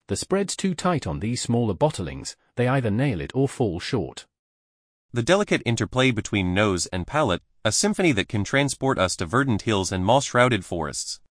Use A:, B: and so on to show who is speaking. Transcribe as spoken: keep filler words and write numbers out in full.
A: The spread's too tight on these smaller bottlings, they either nail it or fall short.
B: The delicate interplay between nose and palate, a symphony that can transport us to verdant hills and moss-shrouded forests.